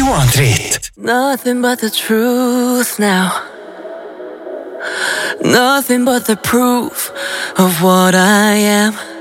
Andrét. Nothing but the truth now. Nothing but the proof of what I am.